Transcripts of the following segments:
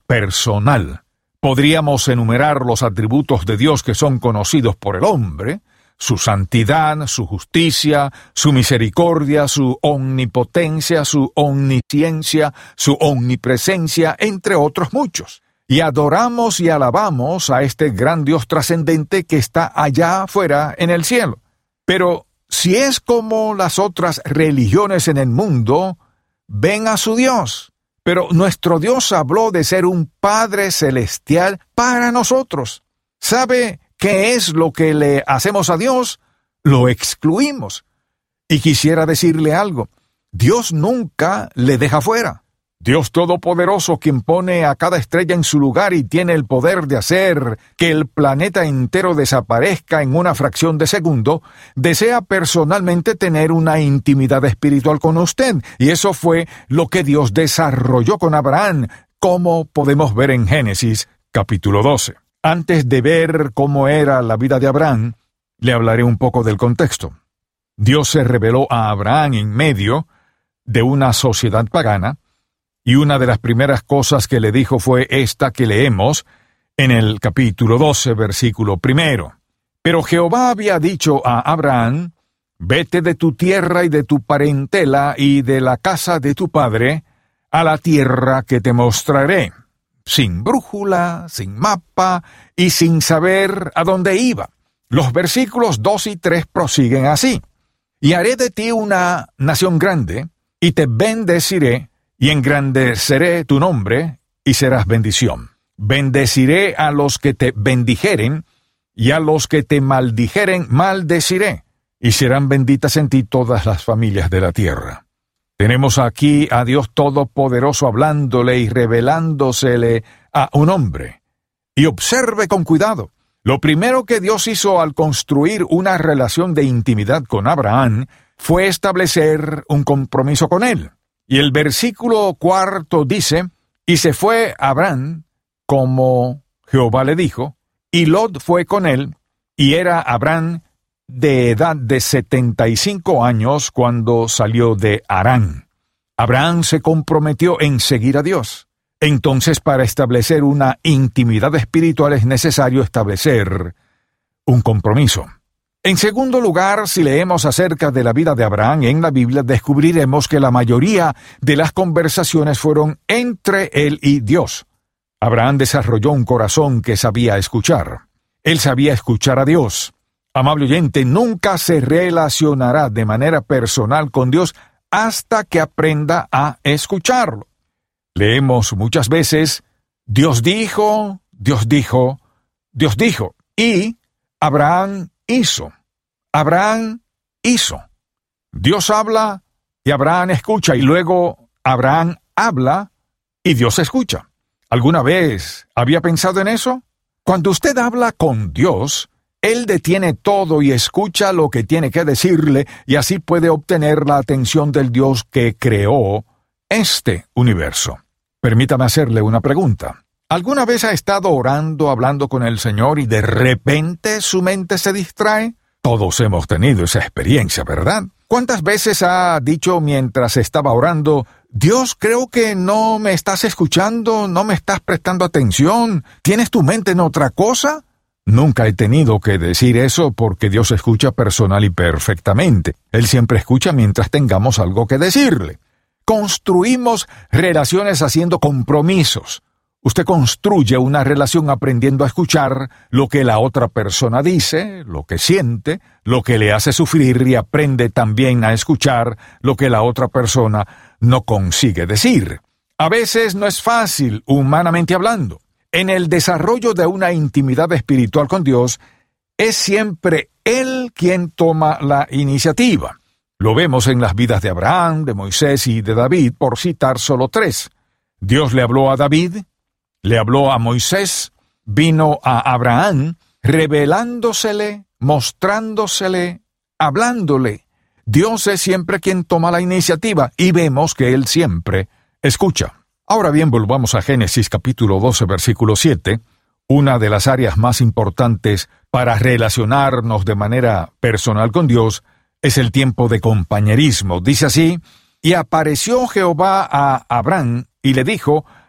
personal. Podríamos enumerar los atributos de Dios que son conocidos por el hombre: su santidad, su justicia, su misericordia, su omnipotencia, su omnisciencia, su omnipresencia, entre otros muchos. Y adoramos y alabamos a este gran Dios trascendente que está allá afuera en el cielo. Pero si es como las otras religiones en el mundo, ven a su Dios. Pero nuestro Dios habló de ser un Padre celestial para nosotros. ¿Sabe qué es lo que le hacemos a Dios? Lo excluimos. Y quisiera decirle algo: Dios nunca le deja fuera. Dios Todopoderoso, quien pone a cada estrella en su lugar y tiene el poder de hacer que el planeta entero desaparezca en una fracción de segundo, desea personalmente tener una intimidad espiritual con usted. Y eso fue lo que Dios desarrolló con Abraham, como podemos ver en Génesis capítulo 12. Antes de ver cómo era la vida de Abraham, le hablaré un poco del contexto. Dios se reveló a Abraham en medio de una sociedad pagana, y una de las primeras cosas que le dijo fue esta que leemos en el capítulo 12, versículo 1. Pero Jehová había dicho a Abraham: vete de tu tierra y de tu parentela y de la casa de tu padre a la tierra que te mostraré, sin brújula, sin mapa y sin saber a dónde iba. Los versículos 2 y 3 prosiguen así: y haré de ti una nación grande, y te bendeciré, y engrandeceré tu nombre, y serás bendición. Bendeciré a los que te bendijeren, y a los que te maldijeren maldeciré, y serán benditas en ti todas las familias de la tierra. Tenemos aquí a Dios Todopoderoso hablándole y revelándosele a un hombre. Y observe con cuidado. Lo primero que Dios hizo al construir una relación de intimidad con Abraham fue establecer un compromiso con él. Y el versículo 4 dice: y se fue Abraham como Jehová le dijo, y Lot fue con él, y era Abraham de edad de 75 años cuando salió de Harán. Abraham se comprometió en seguir a Dios. Entonces, para establecer una intimidad espiritual es necesario establecer un compromiso. En segundo lugar, si leemos acerca de la vida de Abraham en la Biblia, descubriremos que la mayoría de las conversaciones fueron entre él y Dios. Abraham desarrolló un corazón que sabía escuchar. Él sabía escuchar a Dios. Amable oyente, nunca se relacionará de manera personal con Dios hasta que aprenda a escucharlo. Leemos muchas veces: Dios dijo, Dios dijo, Dios dijo, y Abraham hizo. Abraham hizo. Dios habla y Abraham escucha, y luego Abraham habla y Dios escucha. ¿Alguna vez había pensado en eso? Cuando usted habla con Dios, Él detiene todo y escucha lo que tiene que decirle, y así puede obtener la atención del Dios que creó este universo. Permítame hacerle una pregunta. ¿Alguna vez ha estado orando, hablando con el Señor, y de repente su mente se distrae? Todos hemos tenido esa experiencia, ¿verdad? ¿Cuántas veces ha dicho mientras estaba orando: Dios, creo que no me estás escuchando, no me estás prestando atención, ¿tienes tu mente en otra cosa? Nunca he tenido que decir eso porque Dios escucha personal y perfectamente. Él siempre escucha mientras tengamos algo que decirle. Construimos relaciones haciendo compromisos. Usted construye una relación aprendiendo a escuchar lo que la otra persona dice, lo que siente, lo que le hace sufrir, y aprende también a escuchar lo que la otra persona no consigue decir. A veces no es fácil, humanamente hablando. En el desarrollo de una intimidad espiritual con Dios, es siempre Él quien toma la iniciativa. Lo vemos en las vidas de Abraham, de Moisés y de David, por citar solo 3. Dios le habló a David, le habló a Moisés, vino a Abraham, revelándosele, mostrándosele, hablándole. Dios es siempre quien toma la iniciativa, y vemos que Él siempre escucha. Ahora bien, volvamos a Génesis capítulo 12, versículo 7, una de las áreas más importantes para relacionarnos de manera personal con Dios es el tiempo de compañerismo. Dice así: y apareció Jehová a Abraham y le dijo: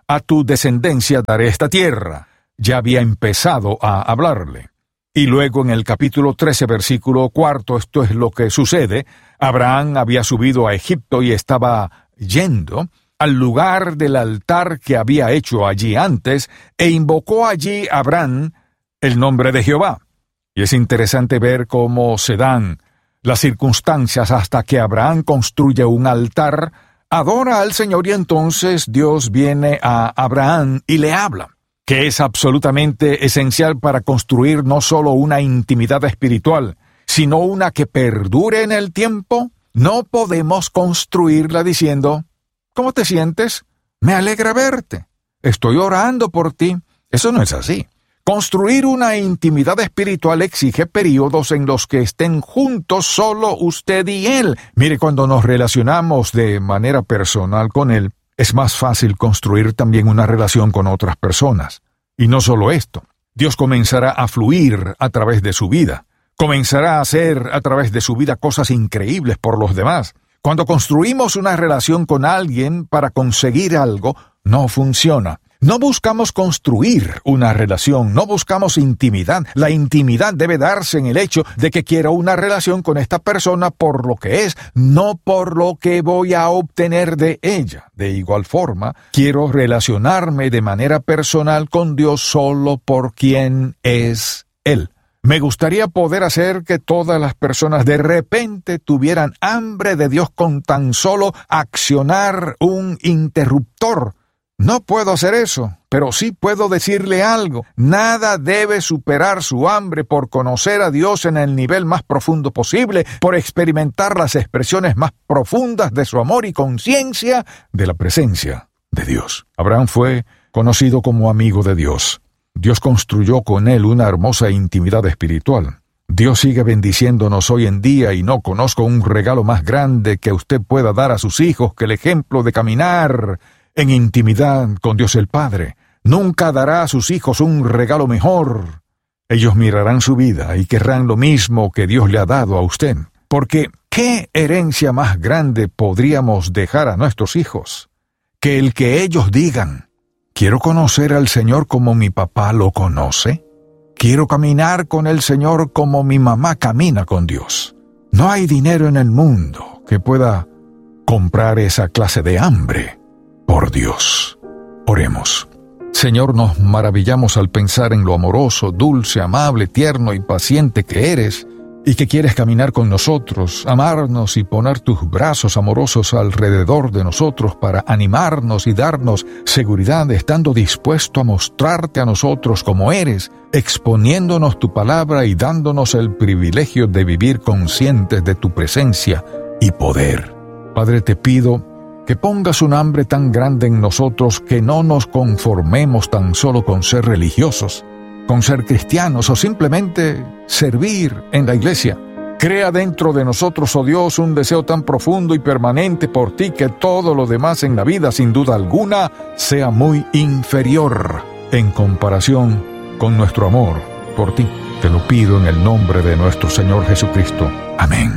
a tu descendencia daré esta tierra. Ya había empezado a hablarle. Y luego en el capítulo 13, versículo 4, esto es lo que sucede. Abraham había subido a Egipto y estaba yendo al lugar del altar que había hecho allí antes, e invocó allí Abraham el nombre de Jehová. Y es interesante ver cómo se dan las circunstancias hasta que Abraham construye un altar, adora al Señor y entonces Dios viene a Abraham y le habla, que es absolutamente esencial para construir no solo una intimidad espiritual, sino una que perdure en el tiempo. No podemos construirla diciendo: ¿cómo te sientes? Me alegra verte. Estoy orando por ti. Eso no es así. Construir una intimidad espiritual exige períodos en los que estén juntos solo usted y él. Mire, cuando nos relacionamos de manera personal con él, es más fácil construir también una relación con otras personas. Y no solo esto. Dios comenzará a fluir a través de su vida. Comenzará a hacer a través de su vida cosas increíbles por los demás. Cuando construimos una relación con alguien para conseguir algo, no funciona. No buscamos construir una relación, no buscamos intimidad. La intimidad debe darse en el hecho de que quiero una relación con esta persona por lo que es, no por lo que voy a obtener de ella. De igual forma, quiero relacionarme de manera personal con Dios solo por quien es Él. Me gustaría poder hacer que todas las personas de repente tuvieran hambre de Dios con tan solo accionar un interruptor. No puedo hacer eso, pero sí puedo decirle algo. Nada debe superar su hambre por conocer a Dios en el nivel más profundo posible, por experimentar las expresiones más profundas de su amor y conciencia de la presencia de Dios. Abraham fue conocido como amigo de Dios. Dios construyó con él una hermosa intimidad espiritual. Dios sigue bendiciéndonos hoy en día y no conozco un regalo más grande que usted pueda dar a sus hijos que el ejemplo de caminar en intimidad con Dios el Padre. Nunca dará a sus hijos un regalo mejor. Ellos mirarán su vida y querrán lo mismo que Dios le ha dado a usted. Porque, ¿qué herencia más grande podríamos dejar a nuestros hijos que el que ellos digan: quiero conocer al Señor como mi papá lo conoce? Quiero caminar con el Señor como mi mamá camina con Dios. No hay dinero en el mundo que pueda comprar esa clase de hambre por Dios. Oremos. Señor, nos maravillamos al pensar en lo amoroso, dulce, amable, tierno y paciente que eres, y que quieres caminar con nosotros, amarnos y poner tus brazos amorosos alrededor de nosotros para animarnos y darnos seguridad, estando dispuesto a mostrarte a nosotros como eres, exponiéndonos tu palabra y dándonos el privilegio de vivir conscientes de tu presencia y poder. Padre, te pido que pongas un hambre tan grande en nosotros que no nos conformemos tan solo con ser religiosos, con ser cristianos o simplemente servir en la iglesia. Crea dentro de nosotros, oh Dios, un deseo tan profundo y permanente por ti que todo lo demás en la vida, sin duda alguna, sea muy inferior en comparación con nuestro amor por ti. Te lo pido en el nombre de nuestro Señor Jesucristo. Amén.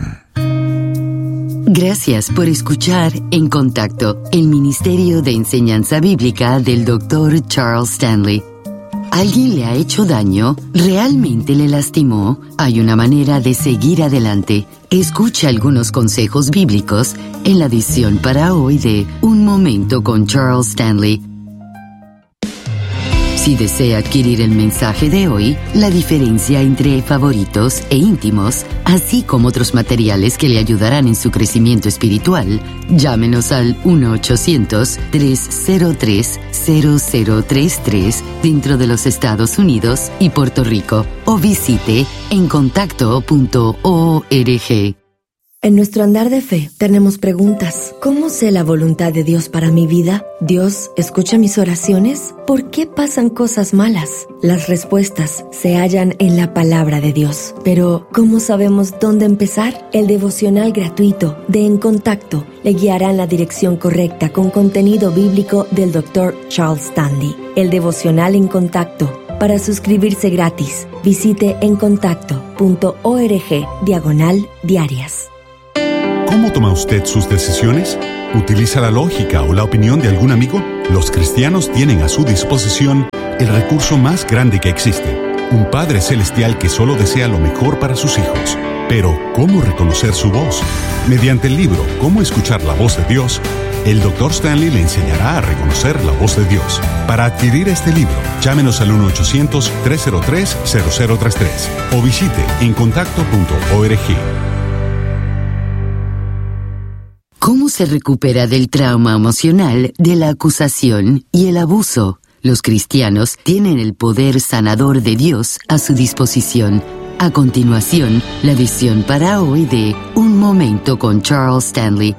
Gracias por escuchar En Contacto, el Ministerio de Enseñanza Bíblica del Dr. Charles Stanley. ¿Alguien le ha hecho daño? ¿Realmente le lastimó? Hay una manera de seguir adelante. Escucha algunos consejos bíblicos en la edición para hoy de Un Momento con Charles Stanley. Si desea adquirir el mensaje de hoy, la diferencia entre favoritos e íntimos, así como otros materiales que le ayudarán en su crecimiento espiritual, llámenos al 1-800-303-0033 dentro de los Estados Unidos y Puerto Rico, o visite encontacto.org. En nuestro andar de fe tenemos preguntas. ¿Cómo sé la voluntad de Dios para mi vida? ¿Dios escucha mis oraciones? ¿Por qué pasan cosas malas? Las respuestas se hallan en la palabra de Dios. Pero, ¿cómo sabemos dónde empezar? El devocional gratuito de En Contacto le guiará en la dirección correcta con contenido bíblico del Dr. Charles Stanley. El devocional En Contacto. Para suscribirse gratis, visite encontacto.org/diarias. ¿Cómo toma usted sus decisiones? ¿Utiliza la lógica o la opinión de algún amigo? Los cristianos tienen a su disposición el recurso más grande que existe, un Padre Celestial que solo desea lo mejor para sus hijos. Pero, ¿cómo reconocer su voz? Mediante el libro «Cómo escuchar la voz de Dios», el Dr. Stanley le enseñará a reconocer la voz de Dios. Para adquirir este libro, llámenos al 1-800-303-0033 o visite encontacto.org. ¿Cómo se recupera del trauma emocional de la acusación y el abuso? Los cristianos tienen el poder sanador de Dios a su disposición. A continuación, la visión para hoy de Un Momento con Charles Stanley.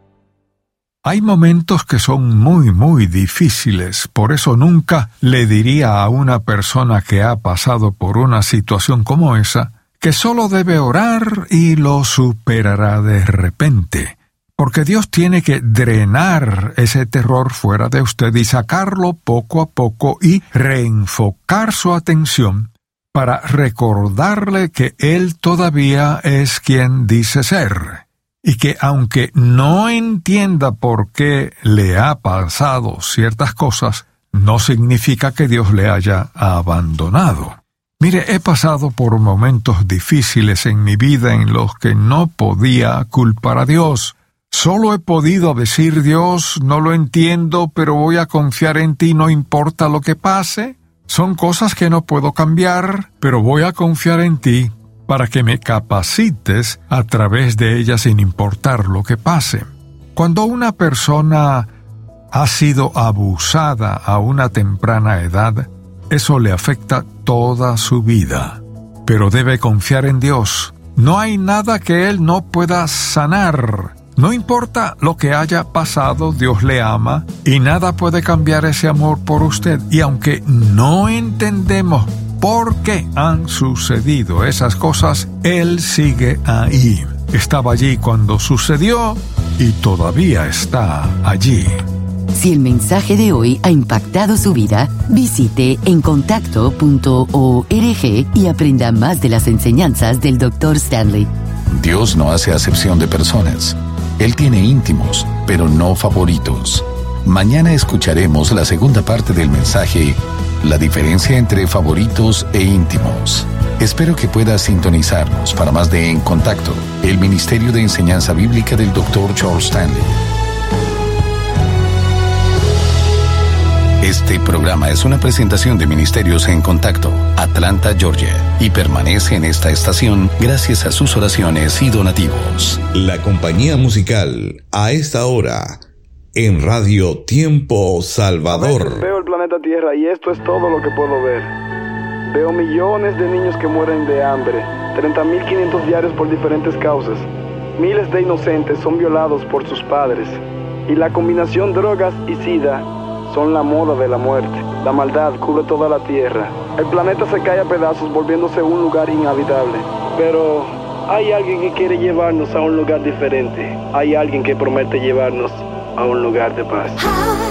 Hay momentos que son muy difíciles, por eso nunca le diría a una persona que ha pasado por una situación como esa que solo debe orar y lo superará de repente. Porque Dios tiene que drenar ese terror fuera de usted y sacarlo poco a poco y reenfocar su atención para recordarle que Él todavía es quien dice ser, y que aunque no entienda por qué le ha pasado ciertas cosas, no significa que Dios le haya abandonado. Mire, he pasado por momentos difíciles en mi vida en los que no podía culpar a Dios. Solo he podido decir, Dios, no lo entiendo, pero voy a confiar en ti, no importa lo que pase. Son cosas que no puedo cambiar, pero voy a confiar en ti para que me capacites a través de ellas sin importar lo que pase. Cuando una persona ha sido abusada a una temprana edad, eso le afecta toda su vida. Pero debe confiar en Dios. No hay nada que Él no pueda sanar. No importa lo que haya pasado, Dios le ama y nada puede cambiar ese amor por usted. Y aunque no entendemos por qué han sucedido esas cosas, Él sigue ahí. Estaba allí cuando sucedió y todavía está allí. Si el mensaje de hoy ha impactado su vida, visite encontacto.org y aprenda más de las enseñanzas del Dr. Stanley. Dios no hace acepción de personas. Él tiene íntimos, pero no favoritos. Mañana escucharemos la segunda parte del mensaje, la diferencia entre favoritos e íntimos. Espero que pueda sintonizarnos para más de En Contacto, el Ministerio de Enseñanza Bíblica del Dr. Charles Stanley. Este programa es una presentación de Ministerios En Contacto, Atlanta, Georgia, y permanece en esta estación gracias a sus oraciones y donativos. La compañía musical a esta hora en Radio Tiempo Salvador. Veo el planeta Tierra y esto es todo lo que puedo ver. Veo millones de niños que mueren de hambre, 30.500 diarios por diferentes causas. Miles de inocentes son violados por sus padres. Y la combinación drogas y sida son la moda de la muerte. La maldad cubre toda la tierra. El planeta se cae a pedazos, volviéndose un lugar inhabitable. Pero hay alguien que quiere llevarnos a un lugar diferente. Hay alguien que promete llevarnos a un lugar de paz.